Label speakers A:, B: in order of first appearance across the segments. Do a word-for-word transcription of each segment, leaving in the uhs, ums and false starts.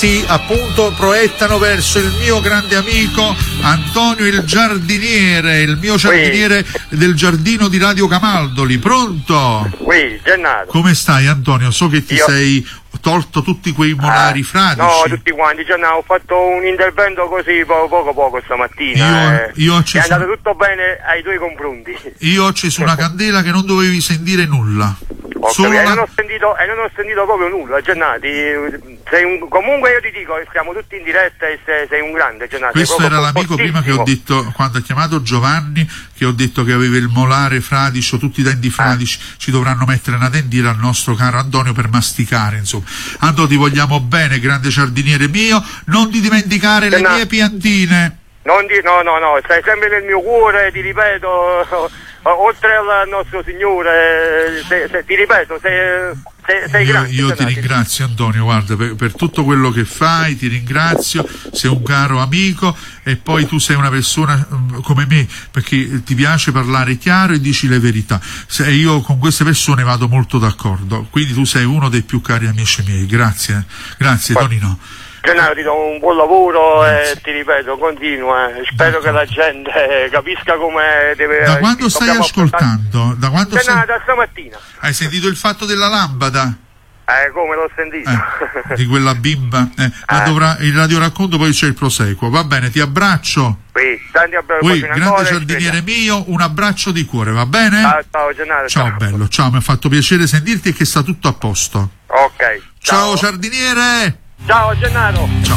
A: si appunto proiettano verso il mio grande amico Antonio il giardiniere, il mio giardiniere oui. del giardino di Radio Camaldoli. Pronto?
B: Oui, Gennaro.
A: Come stai, Antonio? So che ti
B: Io...
A: sei tolto tutti quei molari ah, fradici.
B: No, tutti quanti. Gennaro, ho fatto un intervento così poco poco, poco stamattina.
A: Io,
B: eh.
A: io ho acceso...
B: È andato tutto bene ai tuoi confronti.
A: Io ho acceso una candela che non dovevi sentire nulla.
B: Solo la... e, non ho sentito, e non ho sentito proprio nulla, Gennaro. Sei un... Comunque io ti dico, siamo tutti in diretta e sei, sei un grande, Gennaro.
A: Questo era l'amico prima che ho detto, quando ha chiamato Giovanni, che ho detto che aveva il molare fradicio, tutti i denti fradici, ah. ci dovranno mettere una dentiera al nostro caro Antonio per masticare, insomma. Antonio, ti vogliamo bene, grande giardiniere mio, non ti dimenticare Gennaro. le mie piantine.
B: Non di... No, no, no, stai sempre nel mio cuore, ti ripeto... Oltre al nostro Signore, se, se, ti ripeto, sei, sei, sei
A: io,
B: grande.
A: Io ti ringrazio, Antonio, guarda, per, per tutto quello che fai, ti ringrazio, sei un caro amico e poi tu sei una persona um, come me, perché ti piace parlare chiaro e dici le verità. Se io con queste persone vado molto d'accordo, quindi tu sei uno dei più cari amici miei, grazie, grazie Ma... Tonino.
B: Gennaro, ti do un buon lavoro e ti ripeto, continua, spero D'accordo. che la gente capisca come deve...
A: Da quando stai ascoltando? Da quando
B: Gennaro,
A: sei...
B: da stamattina.
A: Hai sentito il fatto della lampada?
B: Eh, come l'ho sentito.
A: Eh, di quella bimba. Eh, ma
B: eh.
A: dovrà, il radioracconto poi c'è il proseguo. Va bene, ti abbraccio.
B: Sì, tanti abbracci.
A: Ui, grande giardiniere mio, un abbraccio di cuore, va bene?
B: Ah, ciao, Gennaro.
A: Ciao, ciao, bello, ciao, mi ha fatto piacere sentirti e che sta tutto a posto.
B: Ok.
A: Ciao, ciao giardiniere!
B: Ciao Gennaro.
A: Ciao.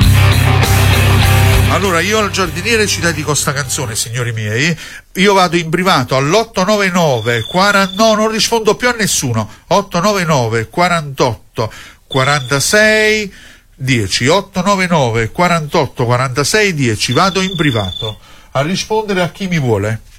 A: Allora io al giardiniere ci dedico sta canzone, signori miei. Io vado in privato all'otto nove nove quaranta, no, non rispondo più a nessuno. otto nove nove quarantotto quarantasei dieci otto nove nove quarantotto quarantasei dieci. Vado in privato a rispondere a chi mi vuole.